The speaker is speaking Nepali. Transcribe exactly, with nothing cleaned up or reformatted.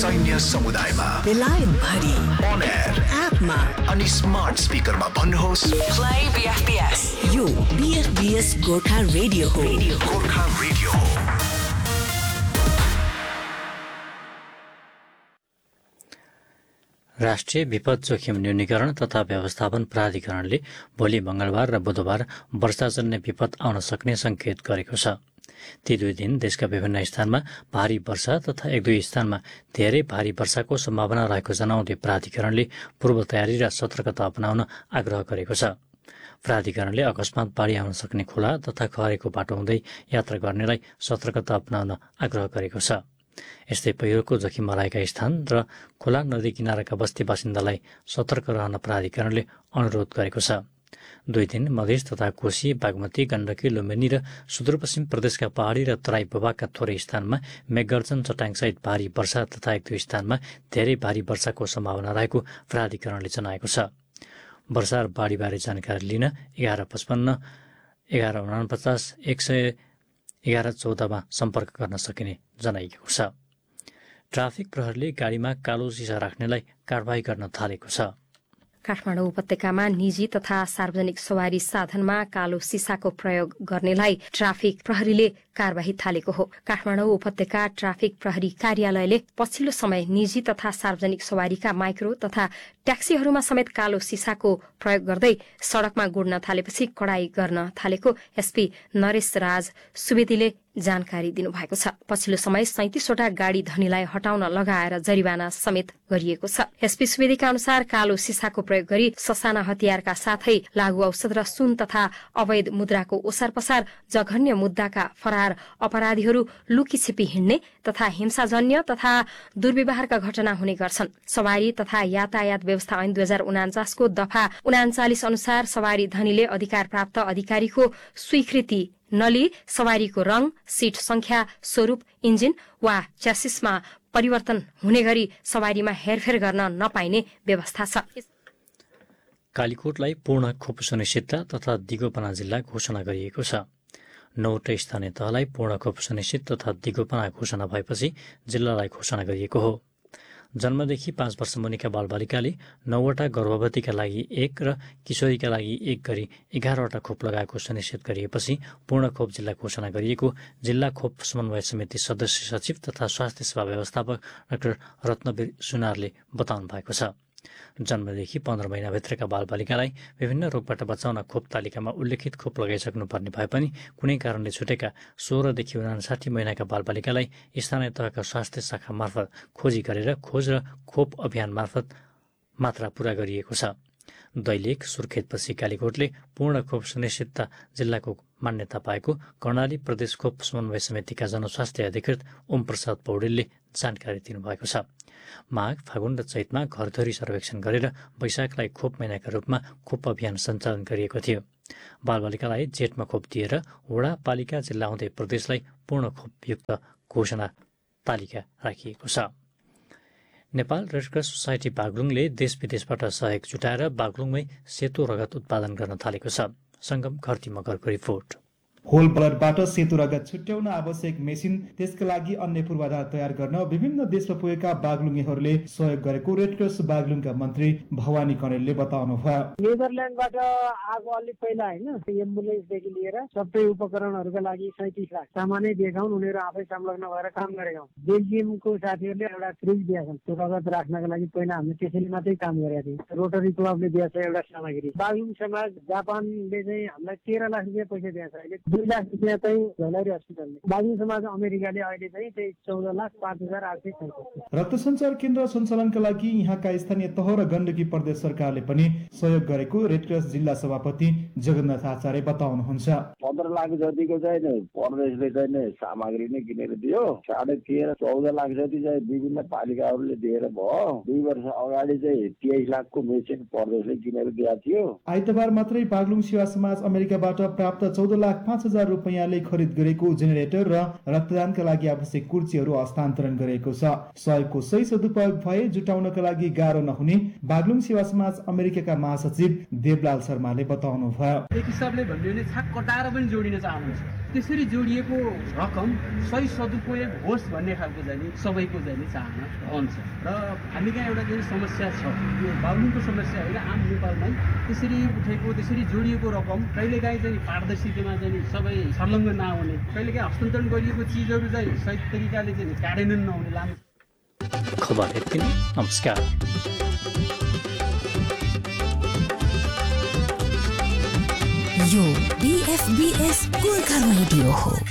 सैन्य समुदायमा, बेलायत भरि, अन एयर, एपमा अनि स्मार्ट स्पिकरमा भन्नुहोस् प्ले बीएफपीएस। यो बीएफपीएस गोर्खा रेडियो हो। गोर्खा रेडियो हो। राष्ट्रिय विपद जोखिम न्यूनीकरण तथा व्यवस्थापन प्राधिकरणले भोलि मंगलबार र बुधबार वर्षाजन्य विपद आउन सक्ने संकेत गरेको छ। ती दुई दिन देशका विभिन्न स्थानमा भारी वर्षा तथा एक दुई स्थानमा धेरै भारी वर्षाको सम्भावना रहेको जनाउँदै प्राधिकरणले पूर्व तयारी र सतर्कता अपनाउन आग्रह गरेको छ। प्राधिकरणले अकस्मात बाढी आउन सक्ने खोला तथा खहरेको बाटो हुँदै यात्रा गर्नेलाई सतर्कता अपनाउन आग्रह गरेको छ। यस्तै पहिरोको जोखिम रहेका स्थान र खोला नदी किनाराका बस्ती बासिन्दालाई सतर्क रहन प्राधिकरणले अनुरोध गरेको छ। दुई दिन मधेस तथा कोशी, बागमती, गण्डकी, लुम्बिनी र सुदूरपश्चिम प्रदेशका पहाडी र तराई भूभागका थोरै स्थानमा मेघगर्जन, चट्याङसहित भारी वर्षा तथा एक दुई स्थानमा धेरै भारी वर्षाको सम्भावना रहेको प्राधिकरणले जनाएको छ। वर्षा र बाढीबारे जानकारी लिन एघार पचपन्न एघार उनापचास एक सय एघार चौधमा सम्पर्क गर्न सकिने जनाइएको छ। ट्राफिक प्रहरीले गाडीमा कालो सिसा राख्नेलाई कारबाही गर्न थालेको छ। काठमाडौँ उपत्यकामा निजी तथा सार्वजनिक सवारी साधनमा कालो सिसाको प्रयोग गर्नेलाई ट्राफिक प्रहरीले कारबाही थालेको हो। काठमाडौँ उपत्यका ट्राफिक प्रहरी कार्यालयले पछिल्लो समय निजी तथा सार्वजनिक सवारीका माइक्रो तथा ट्याक्सीहरूमा समेत कालो सिसाको प्रयोग गर्दै सड़कमा गुड्न थालेपछि कडाई गर्न थालेको एसपी नरेश राज सुवेदीले जानकारी दिनुभएको छ। पछिल्लो समय सैंतीसवटा गाड़ी धनीलाई हटाउन लगाएर जरिवाना समेत गरिएको छ। एसपी सुवेदीका अनुसार कालो सिसाको प्रयोग गरी ससाना हतियारका साथै लागू औषध र सुन तथा अवैध मुद्राको ओसार पसार, जघन्य मुद्दाका फरार अपराधीहरू लुकी छिपी हिँड्ने तथा हिंसाजन्य तथा दुर्व्यवहारका घटना हुने गर्छन्। सवारी तथा यातायात व्यवस्था ऐन दुई हजार उनाचासको दफा उनाचालिस अनुसार सवारी धनीले अधिकार प्राप्त अधिकारीको स्वीकृति नलिई सवारीको रंग, सीट संख्या, स्वरूप, इन्जिन वा च्यासिसमा परिवर्तन हुने गरी सवारीमा हेरफेर गर्न नपाइने व्यवस्था छ। कालीकोटलाई पूर्ण खोप सुनिश्चितता तथा दिगोपना जिल्ला घोषणा गरिएको छ। नौवटा स्थानीय तहलाई पूर्ण खोप सुनिश्चित तथा दिगोपना घोषणा भएपछि जिल्लालाई घोषणा गरिएको हो। जन्मदेखि पाँच वर्ष मुनिका बालबालिकाले नौवटा, गर्भवतीका लागि एक र किशोरीका लागि एक गरी एघारवटा खोप लगाएको सुनिश्चित गरिएपछि पूर्ण खोप जिल्ला घोषणा गरिएको जिल्ला खोप समन्वय समिति सदस्य सचिव तथा स्वास्थ्य सेवा व्यवस्थापक डाक्टर रत्नवीर सुनारले बताउनु भएको छ। जन्मदेखि पन्ध्र महिनाभित्रका बालबालिकालाई विभिन्न रोगबाट बचाउन खोप तालिकामा उल्लेखित खोप लगाइसक्नुपर्ने भए पनि कुनै कारणले छुटेका सोह्रदेखि उनासाठी महिनाका बालबालिकालाई स्थानीय तहका स्वास्थ्य शाखा मार्फत खोजी गरेर खोज र खोप अभियान मार्फत मात्रा पूरा गरिएको छ। दैलेख सुर्खेतपछि कालीकोटले पूर्ण खोप सुनिश्चितता जिल्लाको मान्यता पाएको कर्णाली प्रदेश खोप समन्वय समितिका जनस्वास्थ्य अधिकृत ओम प्रसाद पौडेलले जानकारी दिनुभएको छ। माघ, फागुन र चैतमा घरधरी सर्वेक्षण गरेर वैशाखलाई खोप महिनाका रूपमा खोप अभियान सञ्चालन गरिएको थियो। बालबालिकालाई जेठमा खोप दिएर वडा, पालिका, जिल्ला हुँदै प्रदेशलाई पूर्ण खोपयुक्त घोषणा तालिका राखिएको छ। नेपाल रेडक्रस सोसाइटी बागलुङले देश विदेशबाट सहयोग जुटाएर बागलुङमै सेतो रगत उत्पादन गर्न थालेको छ। संगम खर्ती मगरको रिपोर्ट। होल ब्लडबाट सेतो रगत छुट्याउन आवश्यक मेसिन, त्यसका लागि अन्य पूर्वाधार तयार गर्न विभिन्न देशमा पुगेका बागलुङीहरूले सहयोग गरेको रेडक्रस बागलुङका मन्त्री भवानी कणेलले बताउनु भयो। नेदरल्यान्डबाट आएको अलिक पहिला होइन, एम्बुलेन्सदेखि लिएर सबै उपकरणहरूका लागि सैतिस लाख सामानै दिएका हुन्। उनीहरू आफै संलग्न भएर काम गरेका हुन्। बेल्जियमको साथीहरूले एउटा फ्रिज दिएका छन् त्यो रगत राख्नका लागि। पहिला हामीले त्यसैले मात्रै काम गरेका थियौँ। रोटरी क्लबले दिएछ एउटा सामग्री। बागलुङ समाज जापानले चाहिँ हामीलाई तेह्र लाख रुपियाँ पैसा दिएछ। अहिले दुई लाख रुपियाँ चाहिँ झोलारी हस्पिटलले। बागलुङ समाज अमेरिकाले अहिले चाहिँ त्यही चौध लाख पाँच हजार आठ सय छैसठी। रक्त सञ्चार केन्द्र सञ्चालनका लागि यहाँका स्थानीय तह र गण्डकी प्रदेश सरकारले पनि सहयोग गरेको रेडक्रस जिल्ला सभापति जगन्नाथ आचार्य बताउनुहुन्छ। पन्ध्र लाख जतिको चाहिँ प्रदेशले चाहिँ सामग्री नै किनेर दियो। साढे तेह्र चौध लाख जति चाहिँ विभिन्न पालिकाहरूले दिएर भयो। दुई वर्ष अगाडि चाहिँ तेइस लाखको मेसिन प्रदेशले किनेर दिएको थियो। आइतबार मात्रै बागलुङ सेवा समाज अमेरिकाबाट प्राप्त चौध लाख पाँच हजार रुपियाँले खरिद गरेको जेनेरेटर र रक्तदानका लागि आवश्यक कुर्चीहरू हस्तान्तरण गरेको छ। सहयोगको सही सदुपयोग भए जुटाउनका लागि गाह्रो नहुने बागलुङ सेवा समाज अमेरिकाका महासचिव देवलाल शर्माले बताउनु भयो। एक हिसाबले भन्यो भने छाक कटाएर पनि जोडिन चाहनुहुन्छ। त्यसरी जोडिएको रकम सही सदुपयोग होस् भन्ने खालको चाहिँ सबैको चाहिँ चाहना रहन्छ र हामी कहाँ एउटा चाहिँ समस्या छ, यो बागलुङको समस्या होइन, आम नेपालमै त्यसरी उठेको त्यसरी जोडिएको रकम कहिलेकाहीँ चाहिँ पारदर्शितामा चाहिँ सबै संलग्न नहुने, कहिलेकाहीँ हस्तान्तरण गरिएको चिजहरू चाहिँ सही तरिकाले चाहिँ कार्यान्वयन नहुने लामो खबर यति नै। नमस्कार। यो बीएफबीएस गोर्खा रेडियो हो।